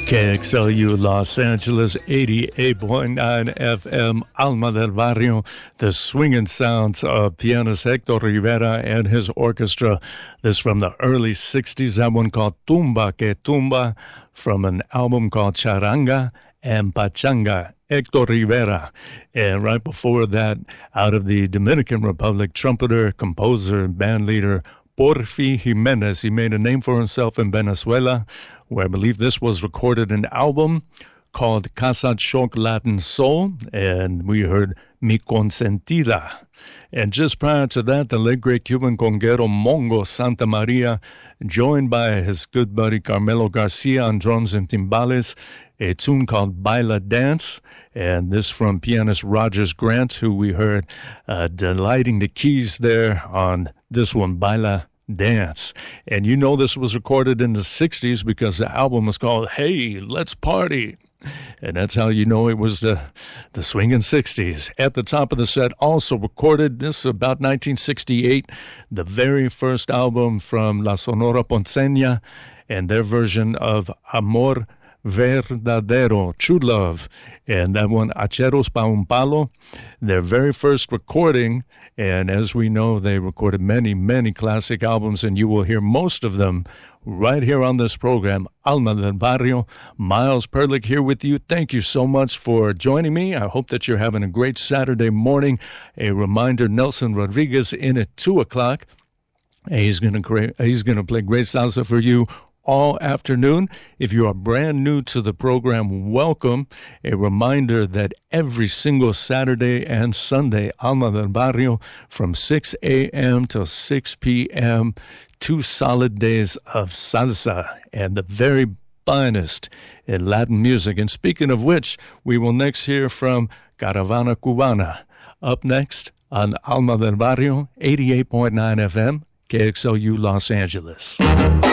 KXLU Los Angeles, 88.9 FM, Alma del Barrio, the swinging sounds of pianist Hector Rivera and his orchestra. This from the early 60s, that one called Tumba que Tumba, from an album called Charanga and Pachanga, Hector Rivera. And right before that, out of the Dominican Republic, trumpeter, composer, and band leader Porfi Jimenez. He made a name for himself in Venezuela, where I believe this was recorded an album called Casa Choc Latin Soul, and we heard Mi Consentida. And just prior to that, the late great Cuban conguero Mongo Santa Maria, joined by his good buddy Carmelo Garcia on drums and timbales, a tune called Baila Dance, and this from pianist Rogers Grant, who we heard delighting the keys there on this one, Baila Dance. And you know this was recorded in the 60s because the album was called Hey, Let's Party. And that's how you know it was the swinging 60s. At the top of the set, also recorded, this about 1968, the very first album from La Sonora Ponceña and their version of Amor Verdadero, True Love, and that one, Hacheros Pa' Un Palo, their very first recording. And as we know, they recorded many, many classic albums, and you will hear most of them right here on this program, Alma del Barrio. Miles Perlich here with you. Thank you so much for joining me. I hope that you're having a great Saturday morning. A reminder, Nelson Rodriguez in at 2 o'clock. He's going to play great salsa for you all afternoon. If you are brand new to the program, welcome. A reminder that every single Saturday and Sunday, Alma del Barrio, from 6 a.m. till 6 p.m., 2 solid days of salsa and the very finest in Latin music. And speaking of which, we will next hear from Caravana Cubana. Up next on Alma del Barrio, 88.9 FM, KXLU Los Angeles.